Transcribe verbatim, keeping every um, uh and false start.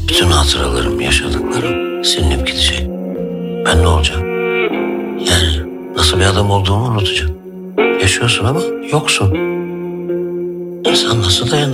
Bütün hatıralarım, yaşadıklarım silinip gidecek. Ben ne olacağım? Yani nasıl bir adam olduğumu unutacağım. Yaşıyorsun ama yoksun. İnsan nasıl dayanır?